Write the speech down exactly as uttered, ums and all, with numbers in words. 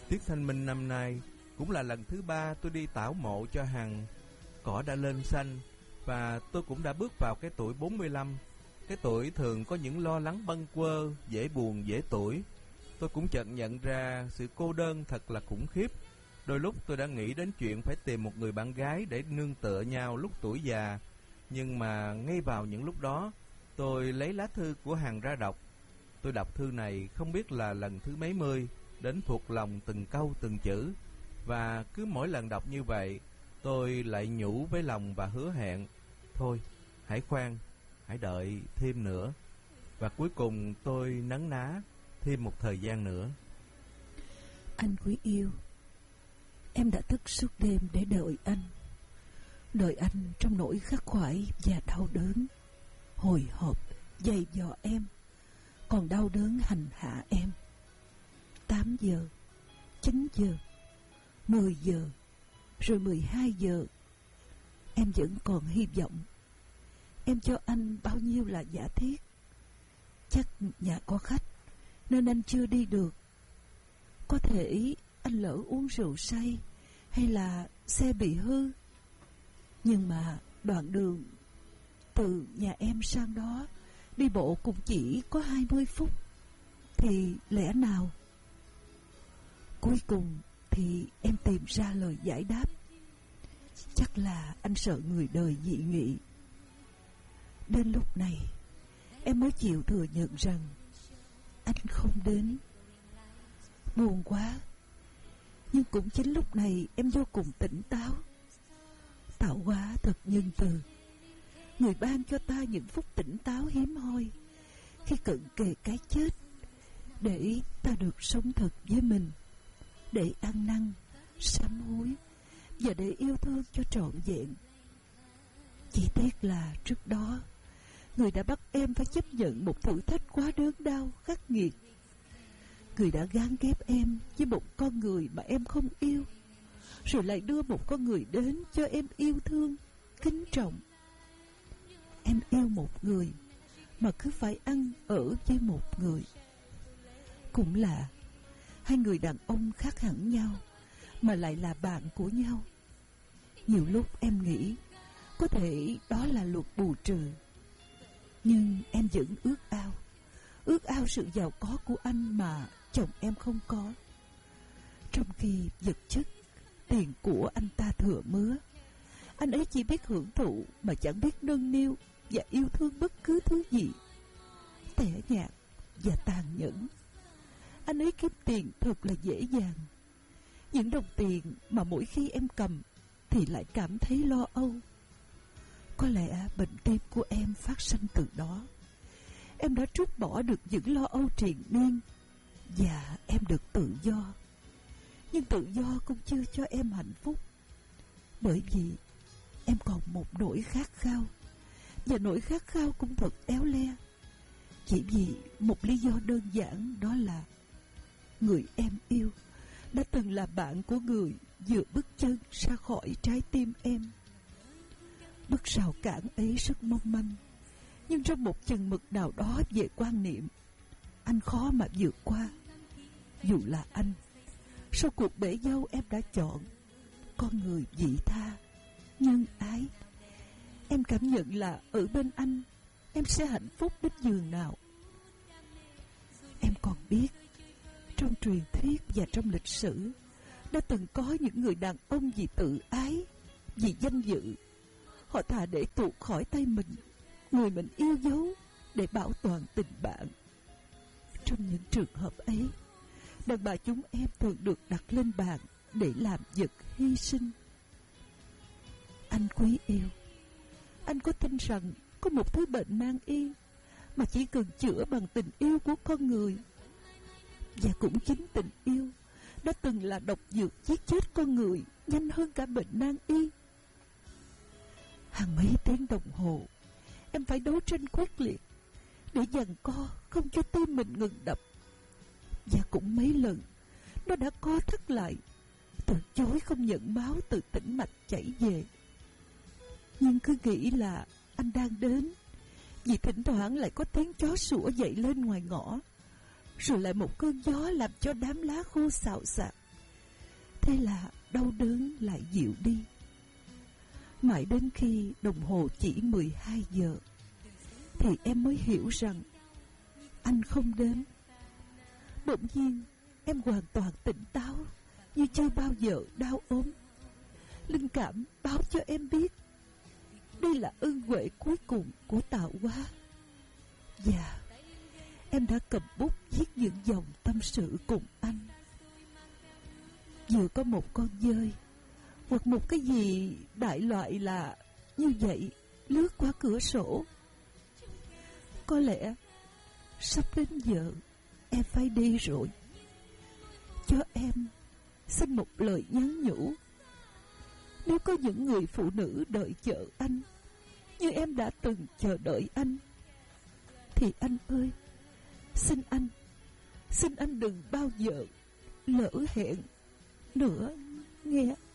Tiết Thanh Minh năm nay cũng là lần thứ ba tôi đi tảo mộ cho Hằng. Cỏ đã lên xanh và tôi cũng đã bước vào cái tuổi bốn mươi lăm. Cái tuổi thường có những lo lắng bâng quơ, dễ buồn dễ tủi. Tôi cũng chợt nhận ra sự cô đơn thật là khủng khiếp. Đôi lúc tôi đã nghĩ đến chuyện phải tìm một người bạn gái để nương tựa nhau lúc tuổi già. Nhưng mà ngay vào những lúc đó, tôi lấy lá thư của Hằng ra đọc. Tôi đọc thư này không biết là lần thứ mấy mươi, đến thuộc lòng từng câu từng chữ. Và cứ mỗi lần đọc như vậy, tôi lại nhủ với lòng và hứa hẹn: thôi, hãy khoan, hãy đợi thêm nữa. Và cuối cùng tôi nấn ná thêm một thời gian nữa. Anh quý yêu, em đã thức suốt đêm để đợi anh. Đợi anh trong nỗi khắc khoải và đau đớn. Hồi hộp dày dò em, còn đau đớn hành hạ em. Tám giờ, chín giờ, mười giờ, rồi mười hai giờ, em vẫn còn hy vọng. Em cho anh bao nhiêu là giả thiết. Chắc nhà có khách nên anh chưa đi được. Có thể anh lỡ uống rượu say, hay là xe bị hư. Nhưng mà đoạn đường từ nhà em sang đó đi bộ cũng chỉ có hai mươi phút. Thì lẽ nào? Cuối cùng thì em tìm ra lời giải đáp. Chắc là anh sợ người đời dị nghị. Đến lúc này em mới chịu thừa nhận rằng anh không đến. Buồn quá. Nhưng cũng chính lúc này em vô cùng tỉnh táo. Tạo hóa thật nhân từ. Người ban cho ta những phút tỉnh táo hiếm hoi khi cận kề cái chết, để ta được sống thật với mình, để ăn năn, sám hối và để yêu thương cho trọn vẹn. Chỉ tiếc là trước đó người đã bắt em phải chấp nhận một thử thách quá đớn đau khắc nghiệt. Người đã gán ghép em với một con người mà em không yêu, rồi lại đưa một con người đến cho em yêu thương, kính trọng. Em yêu một người mà cứ phải ăn ở với một người. Cũng là hai người đàn ông khác hẳn nhau mà lại là bạn của nhau. Nhiều lúc em nghĩ có thể đó là luật bù trừ. Nhưng em vẫn ước ao Ước ao sự giàu có của anh mà chồng em không có. Trong khi vật chất, tiền của anh ta thừa mứa, anh ấy chỉ biết hưởng thụ mà chẳng biết nâng niu và yêu thương bất cứ thứ gì. Tẻ nhạt và tàn nhẫn. Anh ấy kiếm tiền thật là dễ dàng. Những đồng tiền mà mỗi khi em cầm thì lại cảm thấy lo âu. Có lẽ bệnh tim của em phát sinh từ đó. Em đã trút bỏ được những lo âu triền miên và em được tự do. Nhưng tự do cũng chưa cho em hạnh phúc, bởi vì em còn một nỗi khát khao. Và nỗi khát khao cũng thật éo le. Chỉ vì một lý do đơn giản, đó là người em yêu đã từng là bạn của người vừa bước chân ra khỏi trái tim em. Bức rào cản ấy rất mong manh, nhưng trong một chừng mực nào đó về quan niệm, anh khó mà vượt qua. Dù là anh, sau cuộc bể dâu em đã chọn con người vị tha, nhân ái. Em cảm nhận là ở bên anh em sẽ hạnh phúc đến giường nào. Em còn biết, trong truyền thuyết và trong lịch sử đã từng có những người đàn ông vì tự ái, vì danh dự, họ thà để tuột khỏi tay mình người mình yêu dấu để bảo toàn tình bạn. Trong những trường hợp ấy, đàn bà chúng em thường được đặt lên bàn để làm vật hy sinh. Anh quý yêu, anh có tin rằng có một thứ bệnh nan y mà chỉ cần chữa bằng tình yêu của con người? Và cũng chính tình yêu đã từng là độc dược giết chết con người nhanh hơn cả bệnh nan y. Hàng mấy tiếng đồng hồ em phải đấu tranh quyết liệt để giằng co không cho tim mình ngừng đập. Và cũng mấy lần nó đã co thắt lại, từ chối không nhận máu từ tĩnh mạch chảy về. Nhưng cứ nghĩ là anh đang đến, vì thỉnh thoảng lại có tiếng chó sủa dậy lên ngoài ngõ, rồi lại một cơn gió làm cho đám lá khô xào xạc Thế là đau đớn lại dịu đi. Mãi đến khi đồng hồ chỉ mười hai giờ thì em mới hiểu rằng anh không đến. Bỗng nhiên em hoàn toàn tỉnh táo như chưa bao giờ đau ốm. Linh cảm báo cho em biết đây là ân huệ cuối cùng của tạo hóa. Và em đã cầm bút viết những dòng tâm sự cùng anh. Vừa có một con dơi hoặc một cái gì đại loại là như vậy lướt qua cửa sổ. Có lẽ sắp đến giờ em phải đi rồi. Cho em xin một lời nhắn nhủ. Nếu có những người phụ nữ đợi chờ anh như em đã từng chờ đợi anh, thì anh ơi, xin anh, xin anh đừng bao giờ lỡ hẹn nữa nghe.